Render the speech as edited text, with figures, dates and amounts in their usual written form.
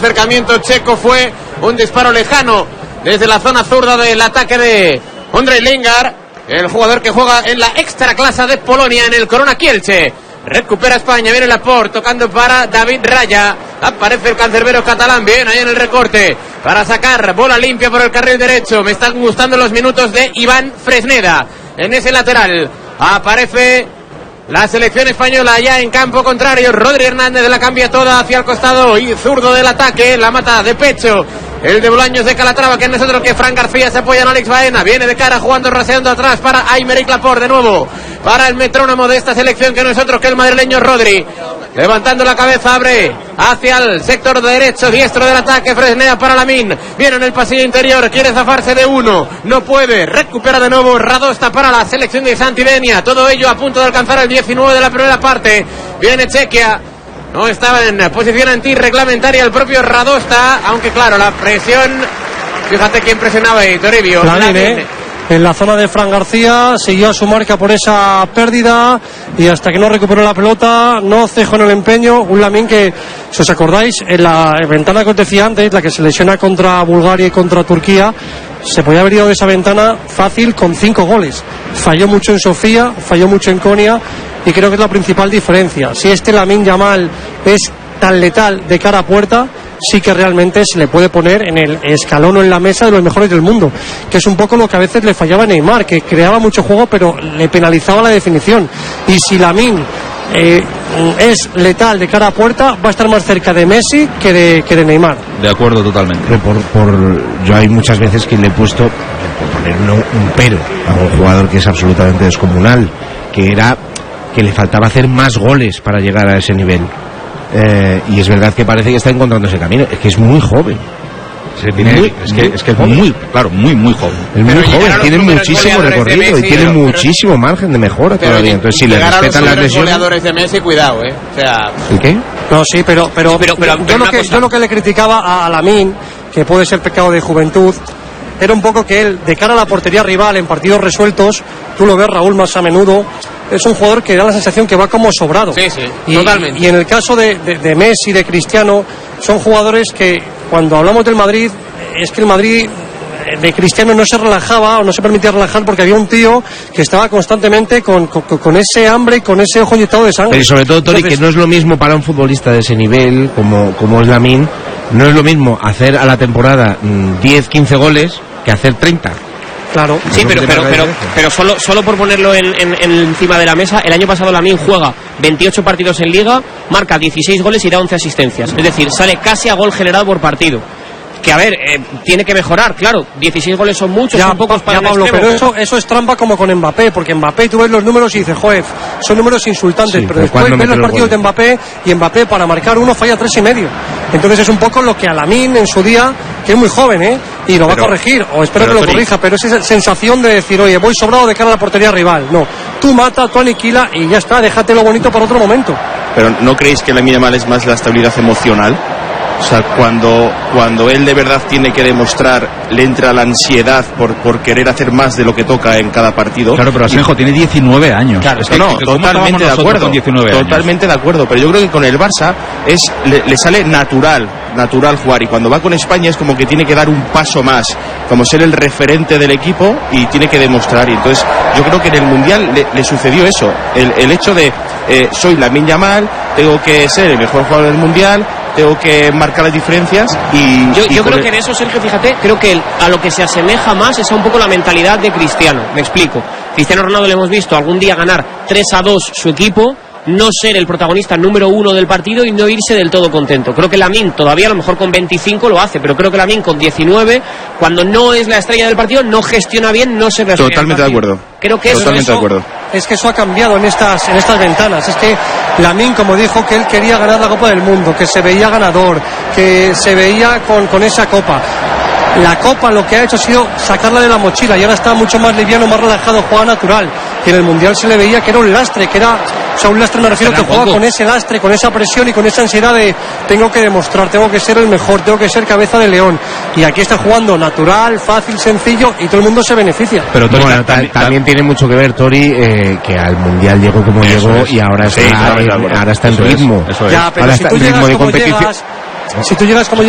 acercamiento checo fue un disparo lejano desde la zona zurda del ataque de Ondrej Lingard, el jugador que juega en la extraclasa de Polonia en el Corona Kielce. Recupera España, viene Laporte tocando para David Raya. Aparece el cancerbero catalán, bien ahí en el recorte para sacar bola limpia por el carril derecho. Me están gustando los minutos de Iván Fresneda en ese lateral. Aparece la selección española ya en campo contrario. Rodri Hernández la cambia toda hacia el costado y zurdo del ataque, la mata de pecho el de Bolaños de Calatrava, que no es otro que Fran García. Se apoya en Alex Baena, viene de cara jugando, raseando atrás para Aymeric Laporte de nuevo, para el metrónomo de esta selección, que no es otro que el madrileño Rodri. Levantando la cabeza, abre hacia el sector derecho, diestro del ataque, Fresneda para Lamine, viene en el pasillo interior, quiere zafarse de uno, no puede, recupera de nuevo Radosta para la selección de Santidenia, todo ello a punto de alcanzar el 19 de la primera parte. Viene Chequia, no estaba en posición antirreglamentaria el propio Radosta, aunque claro, la presión, fíjate quién presionaba ahí, Toribio. En la zona de Fran García, siguió a su marca por esa pérdida y hasta que no recuperó la pelota no cejó en el empeño. Un Lamine que, si os acordáis, en la ventana que os decía antes, la que se lesiona contra Bulgaria y contra Turquía, se podía haber ido de esa ventana fácil con 5 goles. Falló mucho en Sofía, falló mucho en Konya y creo que es la principal diferencia. Si este Lamine Yamal es tan letal de cara a puerta, sí que realmente se le puede poner en el escalón o en la mesa de los mejores del mundo, que es un poco lo que a veces le fallaba a Neymar, que creaba mucho juego pero le penalizaba la definición. Y si Lamine es letal de cara a puerta, va a estar más cerca de Messi que de Neymar. De acuerdo totalmente. Yo hay muchas veces que le he puesto, por ponerle un pero a un jugador que es absolutamente descomunal, que le faltaba hacer más goles para llegar a ese nivel. Y es verdad que parece que está encontrando ese camino. Es que es muy joven. Es que es muy, claro, muy joven. Es muy joven, tiene muchísimo recorrido y tiene muchísimo margen de mejora todavía. Entonces, si le respetan las lesiones. Los goleadores de Messi, cuidado, O sea, ¿el qué? No, sí, pero yo lo que le criticaba a Lamine, que puede ser pecado de juventud, era un poco que él, de cara a la portería rival en partidos resueltos, tú lo ves, Raúl, más a menudo, es un jugador que da la sensación que va como sobrado. Sí, totalmente. Y en el caso de Messi, de Cristiano, son jugadores que, cuando hablamos del Madrid, es que el Madrid de Cristiano no se relajaba o no se permitía relajar porque había un tío que estaba constantemente con ese hambre y con ese ojo inyectado de sangre. Pero y sobre todo, Tori, que no es lo mismo para un futbolista de ese nivel como es Lamine, no es lo mismo hacer a la temporada 10, 15 goles que hacer 30. Claro. Sí, pero solo por ponerlo encima de la mesa, el año pasado Lamine juega 28 partidos en Liga, marca 16 goles y da 11 asistencias. Es decir, sale casi a gol generado por partido. Que a ver, tiene que mejorar, claro. 16 goles son muchos, son pocos para el Pablo, pero eso es trampa como con Mbappé, porque Mbappé tú ves los números y dices, joder, son números insultantes, sí, pero después ves los partidos de Mbappé y Mbappé para marcar uno falla 3,5. Entonces es un poco lo que a Lamine en su día, que es muy joven, y lo va a corregir, o espero que lo corrija, pero es esa sensación de decir, oye, voy sobrado de cara a la portería rival. No, tú mata, tú aniquila y ya está, déjate lo bonito para otro momento. Pero ¿no creéis que Lamine Yamal es más la estabilidad emocional? O sea, cuando él de verdad tiene que demostrar, le entra la ansiedad por querer hacer más de lo que toca en cada partido. Claro, pero Asenjo tiene 19 años. Claro, es que no, totalmente de acuerdo. Totalmente de acuerdo, pero yo creo que con el Barça le sale natural jugar, y cuando va con España es como que tiene que dar un paso más, como ser el referente del equipo y tiene que demostrar. Y entonces yo creo que en el Mundial le sucedió eso, el hecho de soy Lamine Yamal, tengo que ser el mejor jugador del Mundial, tengo que marcar las diferencias y yo creo que en eso, Sergio, fíjate, creo que a lo que se asemeja más es a un poco la mentalidad de Cristiano. Me explico. Cristiano Ronaldo le hemos visto algún día ganar 3-2 su equipo, no ser el protagonista número 1 del partido y no irse del todo contento. Creo que Lamine todavía, a lo mejor con 25 lo hace, pero creo que Lamine con 19, cuando no es la estrella del partido, no gestiona bien, no se resuelve. Totalmente de acuerdo. Creo que totalmente de acuerdo. Es que eso ha cambiado en estas ventanas. Es que Lamine, como dijo, que él quería ganar la Copa del Mundo, que se veía ganador, que se veía con esa copa. La Copa lo que ha hecho ha sido sacarla de la mochila y ahora está mucho más liviano, más relajado, juega natural. Y en el Mundial se le veía que era un lastre, un lastre me refiero, que juega con ese lastre, con esa presión y con esa ansiedad de tengo que demostrar, tengo que ser el mejor, tengo que ser cabeza de león. Y aquí está jugando natural, fácil, sencillo y todo el mundo se beneficia. Pero bueno, también tiene mucho que ver, Tori, que al Mundial llegó como llegó y ahora está en ritmo. Ya, pero si tú llegas como llegas,